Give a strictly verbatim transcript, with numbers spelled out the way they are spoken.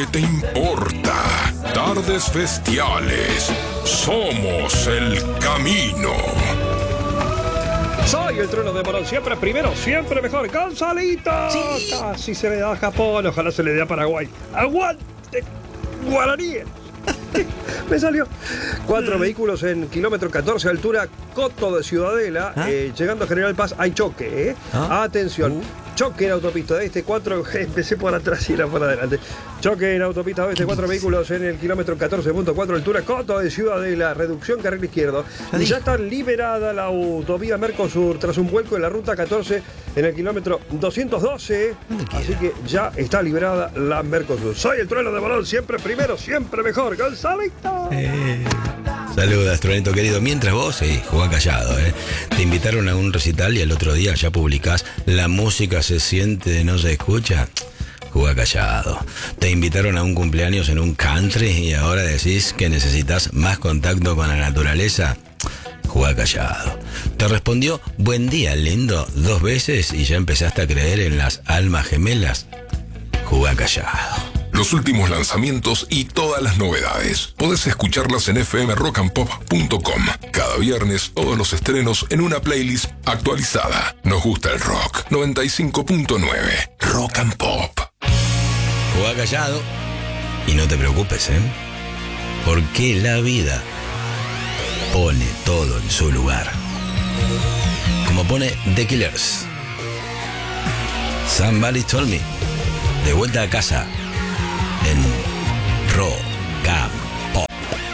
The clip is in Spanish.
que te importa. Tardes Bestiales. Somos el camino. Soy el Trueno de Morón, siempre primero, siempre mejor. ¡Gonzalito! Sí. Casi se le da a Japón, ojalá se le dé a Paraguay. ¡Aguante! ¡Guaraníes! Me salió. Cuatro vehículos en kilómetro catorce, altura Coto de Ciudadela. ¿Ah? Eh, llegando a General Paz hay choque, ¿eh? ¿Ah? Atención. Uh. Choque en autopista de este cuatro. Empecé por atrás y era por adelante. Choque en autopista de este cuatro vehículos en el kilómetro catorce punto cuatro, altura Coto de Ciudadela. Reducción carril izquierdo. Ya dije. Ya está liberada la autovía Mercosur tras un vuelco en la ruta catorce en el kilómetro doscientos doce. ¿Dónde queda? Así que ya está liberada la Mercosur. Soy el Trueno de Morón, siempre primero, siempre mejor. ¡Gonzalito! Eh. Saludas, Truenito querido. Mientras vos, sí, jugá callado, ¿eh? Te invitaron a un recital y al otro día ya publicás La música se siente, no se escucha. Jugá callado. Te invitaron a un cumpleaños en un country y ahora decís que necesitas más contacto con la naturaleza. Jugá callado. Te respondió buen día, lindo, dos veces y ya empezaste a creer en las almas gemelas. Jugá callado. Los últimos lanzamientos y todas las novedades. Podés escucharlas en f m rock and pop punto com. Cada viernes, todos los estrenos en una playlist actualizada. Nos gusta el rock. noventa y cinco punto nueve. Rock and Pop. Jugá callado y no te preocupes, ¿eh? Porque la vida pone todo en su lugar. Como pone The Killers. Somebody told me. De vuelta a casa en Rock and